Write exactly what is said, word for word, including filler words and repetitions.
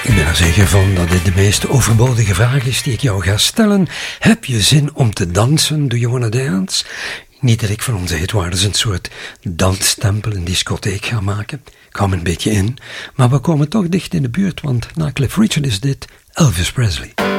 Ik ben er zeker van dat dit de meest overbodige vraag is die ik jou ga stellen. Heb je zin om te dansen? Do you wanna dance? Niet dat ik van onze hitwaardes een soort dansstempel in discotheek ga maken. Ik hou me een beetje in. Maar we komen toch dicht in de buurt, want na Cliff Richard is dit Elvis Presley.